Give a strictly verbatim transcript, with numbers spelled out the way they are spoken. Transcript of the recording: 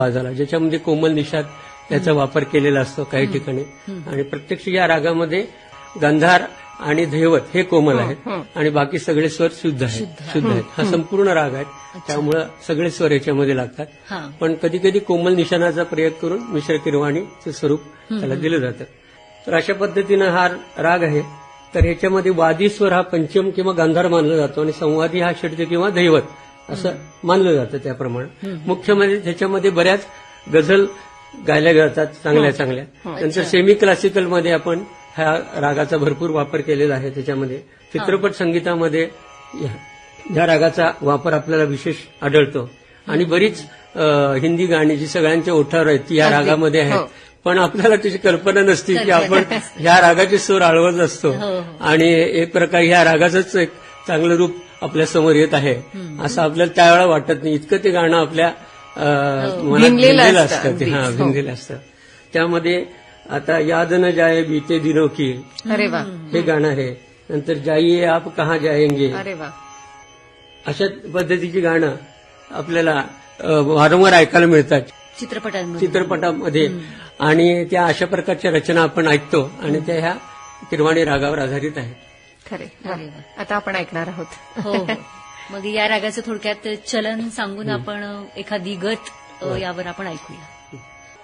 झाला ज्याच्यामध्ये कोमल निषाद त्याचा वापर केलेला असतो काही ठिकाणी. आणि प्रत्यक्ष या रागामध्ये गांधार आणि धैवत हे कोमल आहेत आणि बाकी सगळे स्वर शुद्ध आहेत शुद्ध आहेत हा संपूर्ण राग आहे. त्यामुळे सगळे स्वर याच्यामध्ये लागतात. पण कधी कधी कोमल निशाणाचा प्रयोग करून मिश्र किरवाणीचं स्वरूप त्याला दिलं जातं. तर अशा पद्धतीनं हा राग आहे. तर ह्याच्यामध्ये वादी स्वर हा पंचम किंवा गांधार मानला जातो आणि संवादी हा षड्ज किंवा धैवत असं मानलं जातं. त्याप्रमाणे मुख्य म्हणजे त्याच्यामध्ये बऱ्याच गझल गायल्या जातात चांगल्या चांगल्या. नंतर सेमी क्लासिकलमध्ये आपण ह्या रागाचा भरपूर वापर केलेला आहे. त्याच्यामध्ये चित्रपट संगीतामध्ये ह्या रागाचा वापर आपल्याला विशेष आढळतो. आणि बरीच हिंदी गाणी जी सगळ्यांच्या ओठावर आहेत ती या रागामध्ये आहेत. पण आपल्याला त्याची कल्पना नसती की आपण ह्या रागाचे सूर आळवत असतो आणि एक प्रकारे ह्या रागाचंच एक चांगलं रूप आपल्या समोर येत आहे असं आपल्याला त्यावेळेला वाटत नाही. इतकं ते गाणं आपल्या मनात भिनलेलं असतं ते हा भिनलेलं असतं. त्यामध्ये आता याद न जाए बीते दिनों की हे गाणं आहे. नंतर जाइए आप कहाँ जाएंगे अशा पद्धतीची गाणं आपल्याला वारंवार ऐकायला मिळतात चित्रपटांमध्ये चित्रपटामध्ये. आणि त्या अशा प्रकारच्या रचना आपण ऐकतो आणि त्या ह्या किरवाणी रागावर आधारित आहेत. खरे. आता आपण ऐकणार आहोत. हो हो. मग या रागाचं थोडक्यात चलन सांगून आपण एखादी गत यावर आपण ऐकूया.